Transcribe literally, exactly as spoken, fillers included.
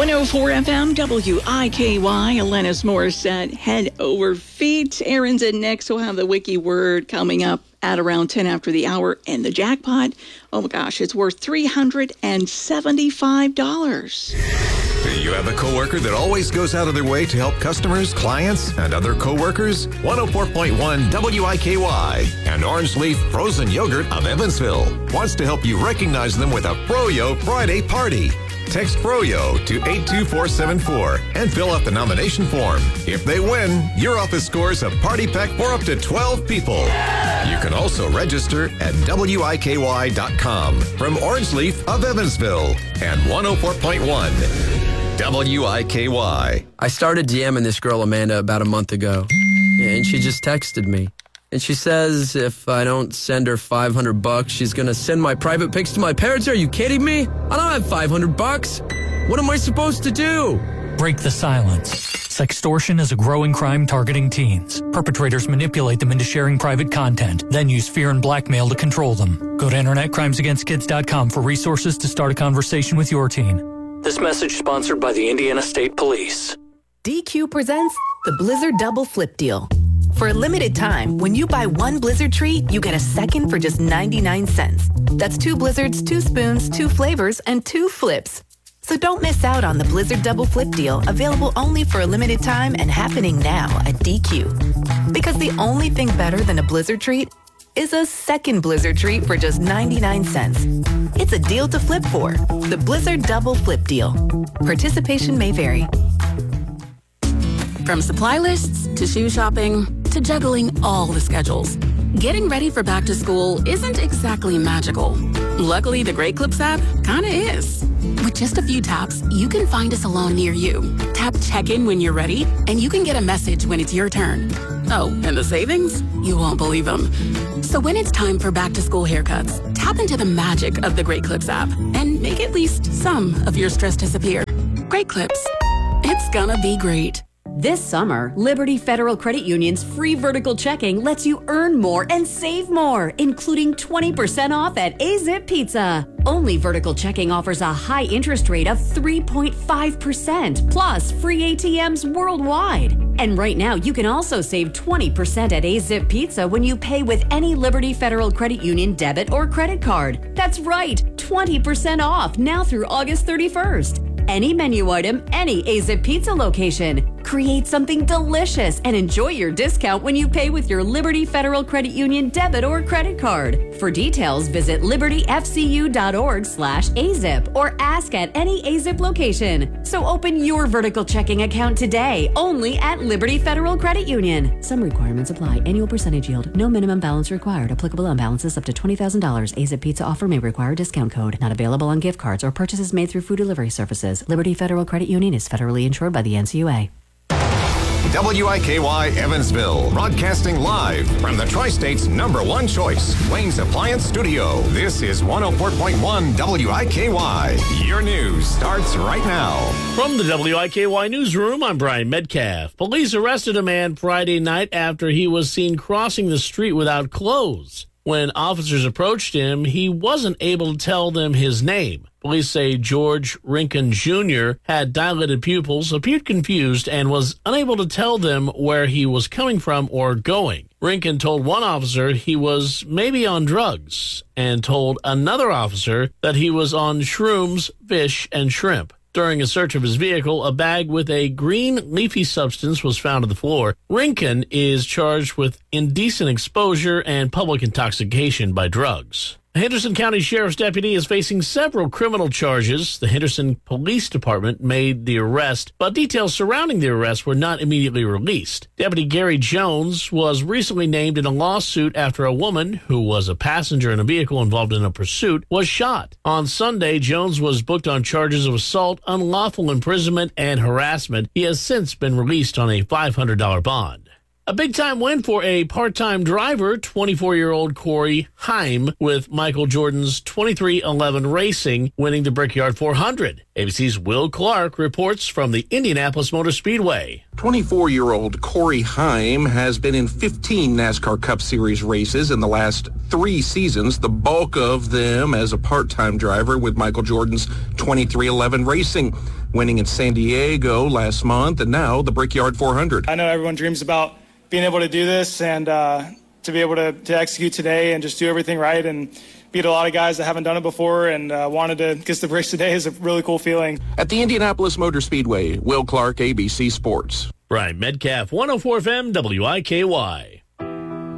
one oh four F M, W I K Y, Alanis Morissette, Head Over Feet. Aaron's in next. We'll have the wiki word coming up at around ten after the hour. And the jackpot, oh my gosh, it's worth three hundred seventy-five dollars. Do you have a coworker that always goes out of their way to help customers, clients, and other coworkers? one oh four point one W I K Y and Orange Leaf Frozen Yogurt of Evansville wants to help you recognize them with a Froyo Friday party. Text Froyo to eight two four seven four and fill out the nomination form. If they win, your office scores a party pack for up to twelve people. You can also register at W I K Y dot com. From Orange Leaf of Evansville and one oh four point one W I K Y. I started DMing this girl, Amanda, about a month ago, and she just texted me. And she says if I don't send her five hundred bucks, she's going to send my private pics to my parents. Are you kidding me? I don't have five hundred bucks. What am I supposed to do? Break the silence. Sextortion is a growing crime targeting teens. Perpetrators manipulate them into sharing private content, then use fear and blackmail to control them. Go to internet crimes against kids dot com for resources to start a conversation with your teen. This message sponsored by the Indiana State Police. D Q presents the Blizzard Double Flip Deal. For a limited time, when you buy one Blizzard treat, you get a second for just ninety-nine cents. That's two Blizzards, two spoons, two flavors, and two flips. So don't miss out on the Blizzard Double Flip Deal, available only for a limited time and happening now at D Q. Because the only thing better than a Blizzard treat is a second Blizzard treat for just ninety-nine cents. It's a deal to flip for. The Blizzard Double Flip Deal. Participation may vary. From supply lists to shoe shopping to juggling all the schedules, getting ready for back to school isn't exactly magical. Luckily, the Great Clips app kinda is. With just a few taps, you can find a salon near you. Tap check-in when you're ready, and you can get a message when it's your turn. Oh, and the savings? You won't believe them. So when it's time for back to school haircuts, tap into the magic of the Great Clips app and make at least some of your stress disappear. Great Clips. It's gonna be great. This summer, Liberty Federal Credit Union's free vertical checking lets you earn more and save more, including twenty percent off at A-Zip Pizza. Only vertical checking offers a high interest rate of three point five percent, plus free A T Ms worldwide. And right now, you can also save twenty percent at A-Zip Pizza when you pay with any Liberty Federal Credit Union debit or credit card. That's right, twenty percent off now through August thirty-first. Any menu item, any A-Zip Pizza location. Create something delicious and enjoy your discount when you pay with your Liberty Federal Credit Union debit or credit card. For details, visit libertyfcu.org slash AZIP or ask at any A-Zip location. So open your vertical checking account today, only at Liberty Federal Credit Union. Some requirements apply. Annual percentage yield. No minimum balance required. Applicable on balances up to twenty thousand dollars. A-Zip Pizza offer may require discount code. Not available on gift cards or purchases made through food delivery services. Liberty Federal Credit Union is federally insured by the N C U A. W I K Y Evansville, broadcasting live from the Tri-State's number one choice, Wayne's Appliance Studio. This is one oh four point one W I K Y. Your news starts right now. From the W I K Y newsroom, I'm Brian Metcalf. Police arrested a man Friday night after he was seen crossing the street without clothes. When officers approached him, he wasn't able to tell them his name. Police say George Rincon Junior had dilated pupils, appeared confused, and was unable to tell them where he was coming from or going. Rincon told one officer he was maybe on drugs and told another officer that he was on shrooms, fish, and shrimp. During a search of his vehicle, a bag with a green leafy substance was found on the floor. Rincon is charged with indecent exposure and public intoxication by drugs. A Henderson County Sheriff's deputy is facing several criminal charges. The Henderson Police Department made the arrest, but details surrounding the arrest were not immediately released. Deputy Gary Jones was recently named in a lawsuit after a woman, who was a passenger in a vehicle involved in a pursuit, was shot. On Sunday, Jones was booked on charges of assault, unlawful imprisonment, and harassment. He has since been released on a five hundred dollars bond. A big-time win for a part-time driver, twenty-four-year-old Corey Heim, with Michael Jordan's twenty-three eleven Racing, winning the Brickyard four hundred. A B C's Will Clark reports from the Indianapolis Motor Speedway. twenty-four-year-old Corey Heim has been in fifteen NASCAR Cup Series races in the last three seasons, the bulk of them as a part-time driver with Michael Jordan's twenty-three eleven Racing. winning in San Diego last month, and now the Brickyard four hundred. I know everyone dreams about being able to do this and uh, to be able to, to execute today and just do everything right and beat a lot of guys that haven't done it before and uh, wanted to get the bricks today is a really cool feeling. At the Indianapolis Motor Speedway, Will Clark, A B C Sports. Brian Metcalf, one oh four F M, W I K Y.